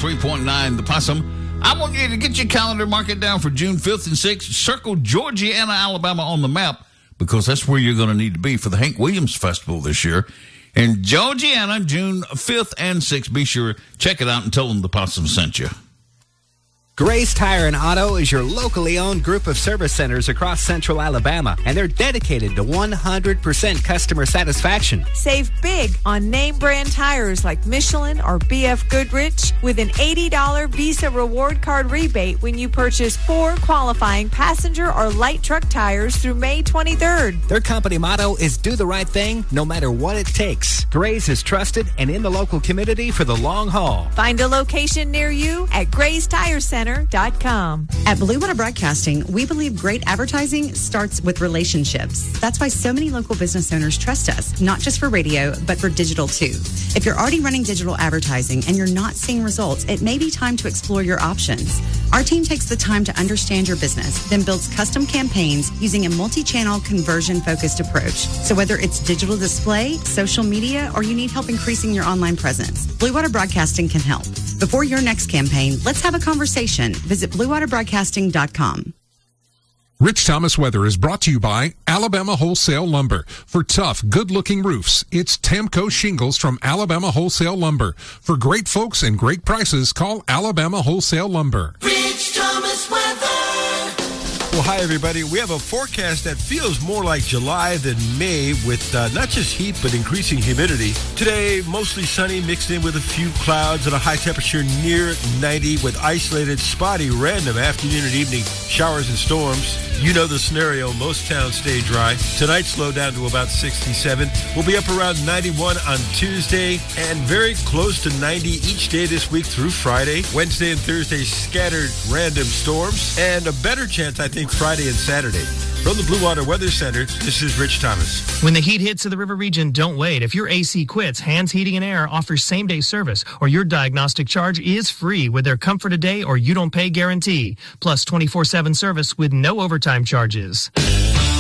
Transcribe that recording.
103.9 The Possum. I want you to get your calendar, mark it down for June 5th and 6th. Circle Georgiana, Alabama on the map because that's where you're going to need to be for the Hank Williams Festival this year. In Georgiana, June 5th and 6th. Be sure, check it out and tell them the Possum sent you. Grace Tire and Auto is your locally owned group of service centers across central Alabama, and they're dedicated to 100% customer satisfaction. Save big on name brand tires like Michelin or BF Goodrich with an $80 Visa reward card rebate when you purchase 4 qualifying passenger or light truck tires through May 23rd. Their company motto is do the right thing no matter what it takes. Grace is trusted and in the local community for the long haul. Find a location near you at GraceTireCenter.com. At Blue Water Broadcasting, we believe great advertising starts with relationships. That's why so many local business owners trust us, not just for radio, but for digital too. If you're already running digital advertising and you're not seeing results, it may be time to explore your options. Our team takes the time to understand your business, then builds custom campaigns using a multi-channel conversion-focused approach. So whether it's digital display, social media, or you need help increasing your online presence, Blue Water Broadcasting can help. Before your next campaign, let's have a conversation. Visit BlueWaterBroadcasting.com. Rich Thomas Weather is brought to you by Alabama Wholesale Lumber. For tough, good-looking roofs, it's Tamco Shingles from Alabama Wholesale Lumber. For great folks and great prices, call Alabama Wholesale Lumber. Rich Thomas Weather. Well, hi, everybody. We have a forecast that feels more like July than May with not just heat, but increasing humidity. Today, mostly sunny mixed in with a few clouds and a high temperature near 90 with isolated, spotty, random afternoon and evening showers and storms. You know the scenario. Most towns stay dry. Tonight, slow down to about 67. We'll be up around 91 on Tuesday and very close to 90 each day this week through Friday. Wednesday and Thursday, scattered random storms and a better chance, I think, Friday and Saturday. From the Blue Water Weather Center, this is Rich Thomas. When the heat hits to the river region, don't wait. If your AC quits, Hands Heating and Air offers same-day service, or your diagnostic charge is free with their Comfort a Day or You Don't Pay guarantee, plus 24/7 service with no overtime charges.